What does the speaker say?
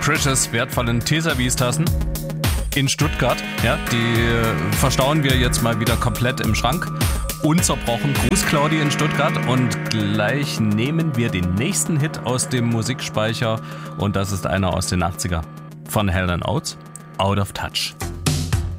Crish's wertvollen Teservice-Tassen in Stuttgart. Ja, die verstauen wir jetzt mal wieder komplett im Schrank. Unzerbrochen. Gruß Claudi in Stuttgart. Und gleich nehmen wir den nächsten Hit aus dem Musikspeicher. Und das ist einer aus den 80er von Hell & Oates. Out of Touch.